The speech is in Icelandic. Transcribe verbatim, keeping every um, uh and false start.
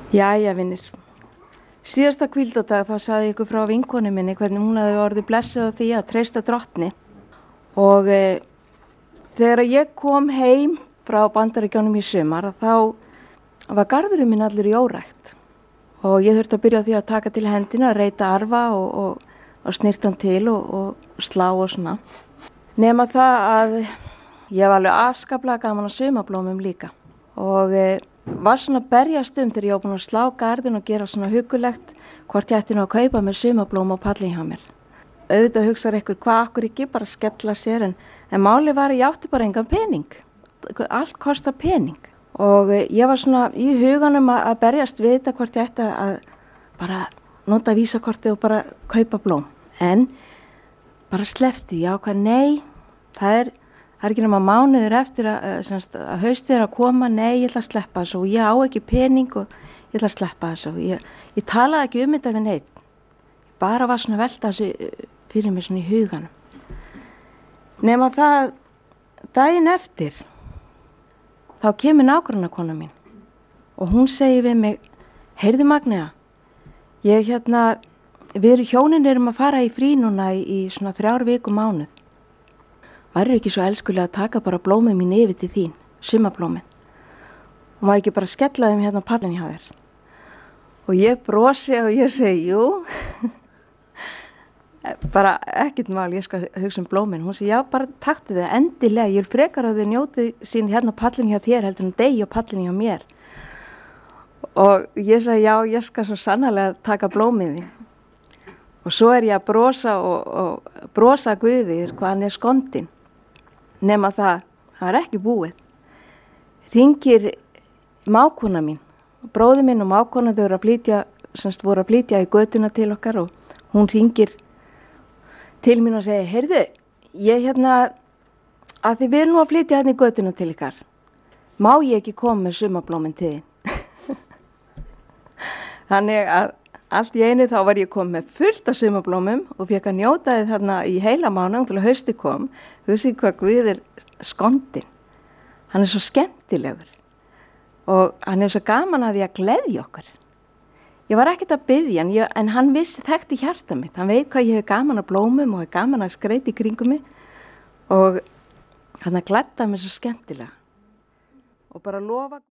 Jæja, vinir. Síðasta hvíldardag þá sagði ég ykkur frá vinkonu minni hvernig hún hafði orðið blessuð á því að treysta Drottni. Og e, þegar ég kom heim frá Bandaríkjunum í sumar þá var garðurinn minn allir í órækt. Og ég þurfti að byrja á því að taka til hendina, að reyta arfa og, og, og snirta hann til og, og slá og svona. Nema það að ég var alveg afskaplega gaman að sumablómum líka. Og e, var svona að berjast um þegar ég var búin að slá garðin og gera svona hugulegt hvort ég ætti nú að kaupa mér sumablóm og pallin hjá mér. Auðvitað hugsaði ykkur hvað akkur ekki bara skella sér en, en máli var að ég átti bara engan pening. Allt kostar pening. Og ég var svona í huganum að, að berjast við þetta hvort ég ætti að bara nota vísakorti og bara kaupa blóm. En bara sleppti ég ákvað nei, það er Það er ekki nema mánuður eftir að, semst, að haustið er að koma, nei, ég ætla að sleppa þessu og ég á ekki pening og ég ætla að sleppa þessu. Ég, ég talaði ekki um þetta við neitt. Ég bara var svona að velta þessu fyrir mig svona í huganum. Nema það, daginn eftir, þá kemur nágrannakona mín og hún segir við mig, heyrðu Magnea, ég hérna, við erum hjónin erum að fara í frí núna í, í svona þrjár viku mánuð. Væru ekki svo elskulega að taka bara blómið mín yfir til þín, sumablómin. Og maður ekki bara skella þeim hérna pallin hjá þér. Og ég brosi og ég segi, jú. bara ekkert mál, ég skal hugsa um blómin. Hún segi, já, bara taktu þau endilega. Ég vil frekar að þau njóti sín hérna pallin hjá þér heldur en degi og pallin hjá mér. Og ég segi, já, ég skal svo sannarlega taka blómið þín. Og svo er ég að brosa og, og brosa Guði, sko, hann er skondinn. Nema það, það er ekki búið. Hringir mákona mín, bróði minn og mákona þau voru að flytja, semst voru að flytja í götuna til okkar og hún hringir til mín og segir, heyrðu, ég hérna, að þið við erum nú að flytja hérna í götuna til ykkar, má ég ekki koma með sumablómin til þín? Þannig að allt í einu þá var ég komið með fullt af sumablómum og fekk að njóta þið þarna í heila mánuð til að hausti kom. Þú sé hvað Guð er skondinn. Hann er svo skemmtilegur og hann er svo gaman að því að gleðja okkur. Ég var ekkert að biðja hann, ég, en hann vissi þekkti hjarta mitt. Hann veit hvað ég hef gaman að blómum og hef gaman að skreita í kringum mig og hann að gledda mig svo skemmtilega og bara lofa